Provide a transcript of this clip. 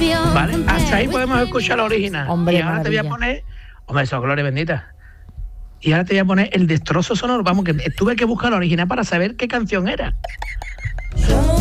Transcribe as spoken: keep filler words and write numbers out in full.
Vale, hasta ahí podemos escuchar la original. Hombre, y ahora maravilla. te voy a poner, hombre, eso, gloria bendita. Y ahora te voy a poner el destrozo sonoro. Vamos, que tuve que buscar la original para saber qué canción era.